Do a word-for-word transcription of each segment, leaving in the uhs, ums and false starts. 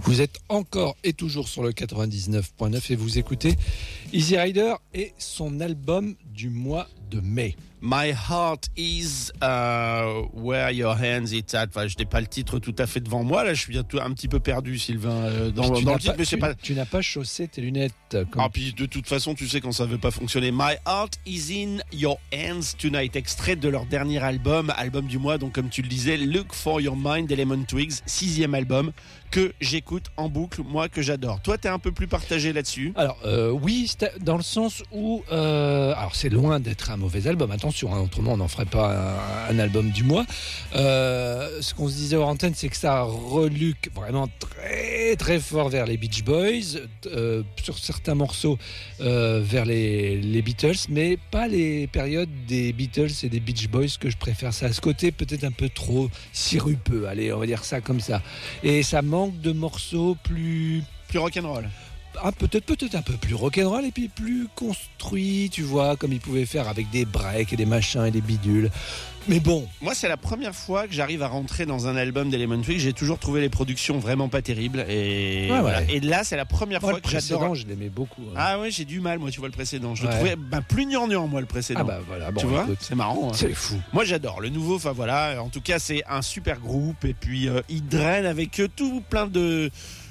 Vous êtes encore et toujours sur le quatre-vingt-dix-neuf point neuf et vous écoutez Easy Rider et son album du mois de mai. My Heart Is uh, Where Your Hands It's At. Enfin, je n'ai pas le titre tout à fait devant moi. Là, je suis un petit peu perdu, Sylvain, euh, dans, dans le titre. Pas, mais tu, c'est pas... tu n'as pas chaussé tes lunettes. Comme... Ah, puis de toute façon, tu sais quand ça ne veut pas fonctionner. My Heart Is In Your Hands Tonight. Extrait de leur dernier album, album du mois. Donc, comme tu le disais, Look For Your Mind, Lemon Twigs, sixième album que j'écoute en boucle, moi, que j'adore. Toi, t'es un peu plus partagé là-dessus. Alors, euh, oui, dans le sens où... Euh, alors, c'est loin d'être un mauvais album. Attention, hein, autrement, on n'en ferait pas un, un album du mois. Euh, ce qu'on se disait hors antenne, c'est que ça reluque vraiment très, très fort vers les Beach Boys, euh, sur certains morceaux euh, vers les, les Beatles, mais pas les périodes des Beatles et des Beach Boys que je préfère. Ça a ce côté peut-être un peu trop sirupeux, allez, on va dire ça comme ça. Et ça manque de morceaux plus plus rock'n'roll. Ah, peut-être peut-être un peu plus rock'n'roll et puis plus construit, tu vois, comme ils pouvaient faire avec des breaks et des machins et des bidules. Mais bon, moi c'est la première fois que j'arrive à rentrer dans un album d'Element Twigs. J'ai toujours trouvé les productions vraiment pas terribles et ouais, voilà. ouais. Et là c'est la première moi, fois que j'adore. Le précédent, je l'aimais beaucoup. Hein. Ah ouais, j'ai du mal moi, tu vois le précédent. Je ouais. le trouvais bah, plus gnangnan moi le précédent. Ah bah voilà, bon, tu vois, écoute, c'est marrant. Hein. C'est fou. Moi j'adore le nouveau. Enfin voilà, en tout cas c'est un super groupe et puis euh, ils drainent avec eux tout plein de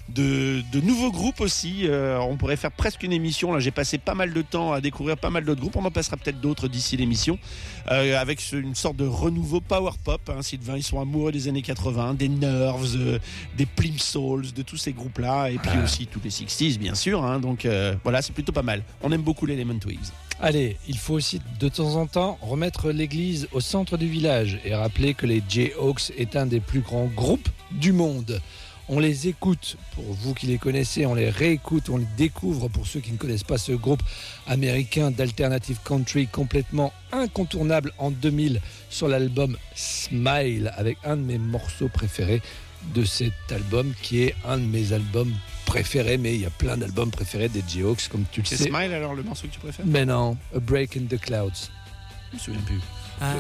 De, de nouveaux groupes aussi. Euh, on pourrait faire presque une émission. Là, j'ai passé pas mal de temps à découvrir pas mal d'autres groupes. On en passera peut-être d'autres d'ici l'émission. Euh, avec une sorte de renouveau power pop. Hein, Sylvain, ils sont amoureux des années quatre-vingts, des Nerves, euh, des Plimsouls, de tous ces groupes-là. Et puis ah. aussi tous les sixties, bien sûr. Hein, donc euh, voilà, c'est plutôt pas mal. On aime beaucoup les Lemon Twigs. Allez, il faut aussi de temps en temps remettre l'église au centre du village et rappeler que les Jayhawks est un des plus grands groupes du monde. On les écoute, pour vous qui les connaissez, on les réécoute, on les découvre pour ceux qui ne connaissent pas ce groupe américain d'alternative country complètement incontournable en deux mille sur l'album Smile, avec un de mes morceaux préférés de cet album qui est un de mes albums préférés, mais il y a plein d'albums préférés des Jayhawks comme tu le c'est sais. C'est Smile alors le morceau que tu préfères ? Mais non, A Break in the Clouds. Je me souviens plus.